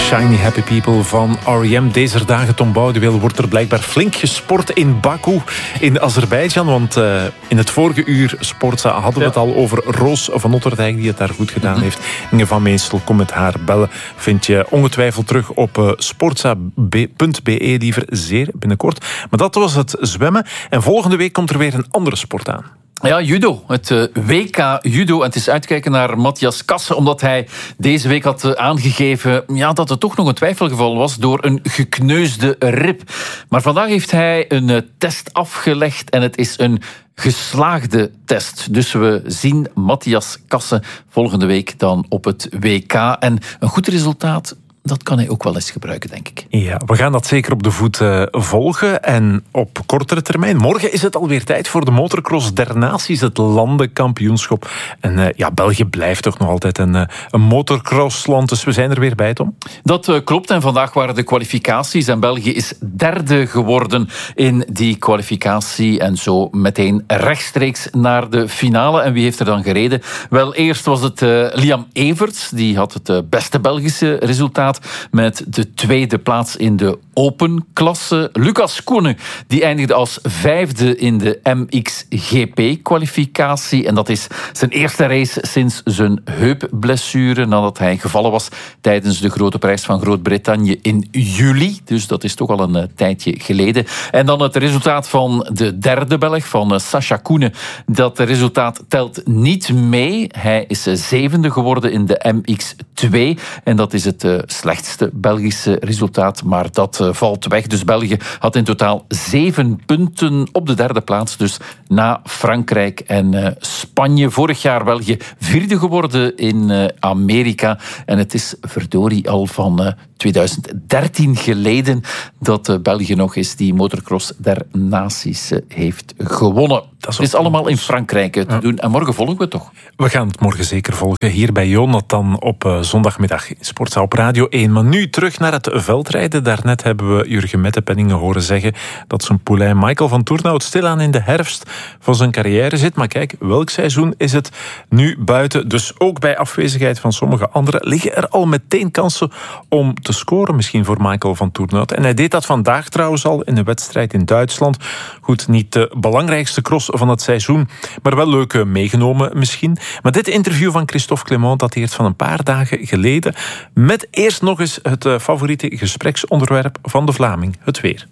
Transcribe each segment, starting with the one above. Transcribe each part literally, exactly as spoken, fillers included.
Shiny Happy People van R E M. Deze dagen, Tom Boudewil, wordt er blijkbaar flink gesport in Baku in Azerbeidzjan. Want uh, in het vorige uur Sportza hadden we ja. het al over Roos van Otterdijk, die het daar goed gedaan mm-hmm. heeft. Inge van Meestel, kom met haar bellen. Vind je ongetwijfeld terug op uh, sportza punt b e, liever zeer binnenkort. Maar dat was het zwemmen. En volgende week komt er weer een andere sport aan. Ja, judo. Het uh, W K judo. En het is uitkijken naar Matthias Kasse, omdat hij deze week had uh, aangegeven ja, dat het toch nog een twijfelgeval was door een gekneusde rib. Maar vandaag heeft hij een uh, test afgelegd en het is een geslaagde test. Dus we zien Matthias Kasse volgende week dan op het W K. En een goed resultaat, dat kan hij ook wel eens gebruiken, denk ik. Ja, we gaan dat zeker op de voet uh, volgen. En op kortere termijn. Morgen is het alweer tijd voor de motocross der naties, het landenkampioenschap. En uh, ja, België blijft toch nog altijd een, uh, een motocrossland. Dus we zijn er weer bij, Tom. Dat uh, klopt. En vandaag waren de kwalificaties. En België is derde geworden in die kwalificatie. En zo meteen rechtstreeks naar de finale. En wie heeft er dan gereden? Wel, eerst was het uh, Liam Everts. Die had het uh, beste Belgische resultaat. Met de tweede plaats in de open-klasse. Lucas Koenen, die eindigde als vijfde in de M X G P-kwalificatie. En dat is zijn eerste race sinds zijn heupblessure, nadat hij gevallen was tijdens de Grote Prijs van Groot-Brittannië in juli. Dus dat is toch al een uh, tijdje geleden. En dan het resultaat van de derde Belg, van uh, Sacha Koenen. Dat resultaat telt niet mee. Hij is uh, zevende geworden in de M X twee. En dat is het uh, slechtste Belgische resultaat, maar dat uh, valt weg. Dus België had in totaal zeven punten op de derde plaats, dus na Frankrijk en uh, Spanje. Vorig jaar België vierde geworden in uh, Amerika en het is verdorie al van uh, twintig dertien geleden dat uh, België nog eens die motocross der naties uh, heeft gewonnen. Dat is het is allemaal in Frankrijk uh, te ja. doen en morgen volgen we het toch? We gaan het morgen zeker volgen, hier bij Jonathan op uh, zondagmiddag in Sportza op Radio één. Maar nu terug naar het veldrijden. Daarnet hebben we Jurgen Mettepenningen horen zeggen dat zijn poulain Michael van Toernout stilaan in de herfst van zijn carrière zit. Maar kijk, welk seizoen is het nu buiten? Dus ook bij afwezigheid van sommige anderen liggen er al meteen kansen om te scoren misschien voor Michael van Toernout. En hij deed dat vandaag trouwens al in een wedstrijd in Duitsland. Goed, niet de belangrijkste cross van het seizoen, maar wel leuk meegenomen misschien. Maar dit interview van Christophe Clement dateert van een paar dagen geleden, met eerst nog eens het uh, favoriete gespreksonderwerp van de Vlaming, het weer.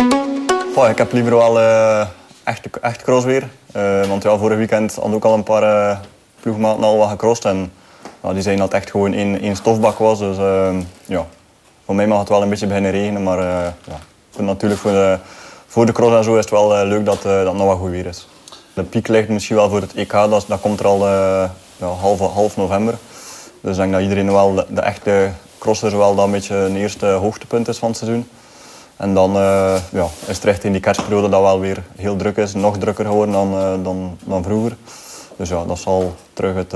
Oh, ik heb liever wel uh, echt, echt crossweer. Uh, want ja, vorig weekend hadden ook al een paar uh, ploegmaten al wat gecrossed. En uh, die zeiden dat het echt gewoon één, één stofbak was. Dus uh, ja, voor mij mag het wel een beetje beginnen regenen. Maar uh, ja, voor, natuurlijk voor de, voor de cross en zo is het wel uh, leuk dat, uh, dat het nog wat goed weer is. De piek ligt misschien wel voor het E K, dat, dat komt er al uh, ja, half, half november. Dus ik denk dat iedereen wel, de, de echte crossers wel dat een beetje een eerste hoogtepunt is van het seizoen. En dan uh, ja, is het echt in die kerstperiode dat wel weer heel druk is. Nog drukker geworden dan, uh, dan, dan vroeger. Dus ja, dat zal terug het, uh,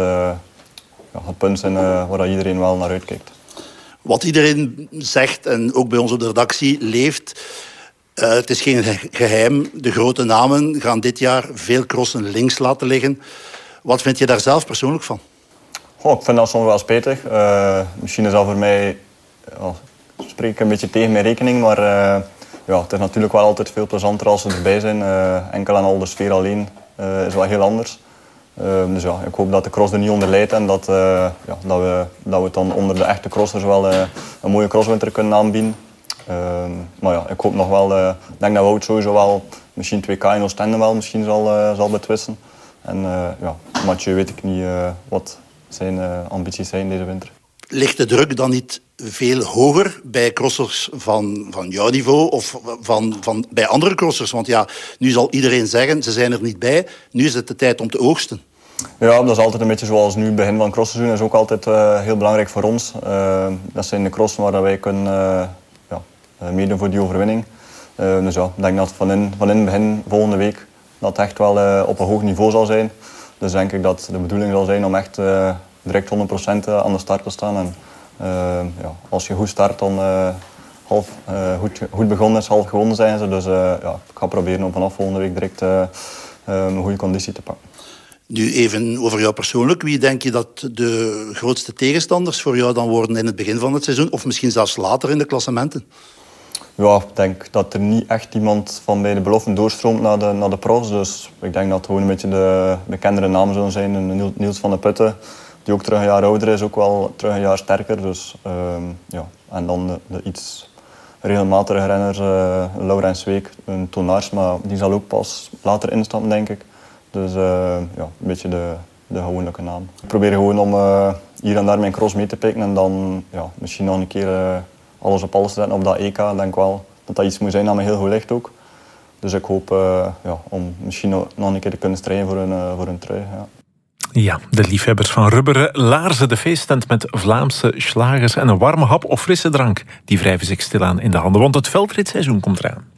ja, het punt zijn uh, waar iedereen wel naar uitkijkt. Wat iedereen zegt, en ook bij ons op de redactie leeft, uh, het is geen geheim. De grote namen gaan dit jaar veel crossen links laten liggen. Wat vind je daar zelf persoonlijk van? Oh, ik vind dat soms wel spijtig. Uh, misschien is dat voor mij, ja, spreek ik een beetje tegen mijn rekening, maar uh, ja, het is natuurlijk wel altijd veel plezanter als ze erbij zijn. Uh, enkel en al de sfeer alleen uh, is wel heel anders. Uh, dus ja, ik hoop dat de cross er niet onder leidt en dat, uh, ja, dat, we, dat we het dan onder de echte crossers wel uh, een mooie crosswinter kunnen aanbieden. Uh, maar ja, ik hoop nog wel, uh, ik denk dat Wout sowieso wel misschien twee K in Oostende wel misschien zal, uh, zal betwisten. En uh, ja, Mathieu weet ik niet uh, wat zijn uh, ambities zijn deze winter. Ligt de druk dan niet veel hoger bij crossers van, van jouw niveau of van, van, bij andere crossers? Want ja, nu zal iedereen zeggen, ze zijn er niet bij. Nu is het de tijd om te oogsten. Ja, dat is altijd een beetje zoals nu. Het begin van het crossseizoen is ook altijd uh, heel belangrijk voor ons. Uh, dat zijn de crossen waar wij kunnen uh, ja, meedoen voor die overwinning. Uh, dus ja, ik denk dat van in, van in het begin volgende week dat echt wel uh, op een hoog niveau zal zijn. Dus denk ik dat de bedoeling zal zijn om echt uh, direct honderd procent aan de start te staan. En, uh, ja, als je goed start, dan uh, half, uh, goed, goed begonnen is, half gewonnen zijn ze. Dus uh, ja, ik ga proberen om vanaf volgende week direct uh, uh, een goede conditie te pakken. Nu even over jou persoonlijk. Wie denk je dat de grootste tegenstanders voor jou dan worden in het begin van het seizoen? Of misschien zelfs later in de klassementen? Ja, ik denk dat er niet echt iemand van bij de beloften doorstroomt naar de, naar de profs. Dus ik denk dat het gewoon een beetje de bekendere namen zullen zijn. Niels van de Putten, die ook terug een jaar ouder is, ook wel terug een jaar sterker. Dus, uh, ja. En dan de, de iets regelmatige renners, uh, Laurens Week, een Tonaars, maar die zal ook pas later instappen, denk ik. Dus uh, ja, een beetje de, de gewone naam. Ik probeer gewoon om uh, hier en daar mijn cross mee te pikken en dan ja, misschien nog een keer uh, alles op alles te zetten op dat E K. Ik denk wel dat dat iets moet zijn dat me heel goed ligt ook. Dus ik hoop uh, ja, om misschien nog een keer te kunnen strijden voor een, uh, voor een trui. Ja. Ja, de liefhebbers van rubberen laarzen de feesttent met Vlaamse slagers en een warme hap of frisse drank. Die wrijven zich stilaan in de handen, want het veldritseizoen komt eraan.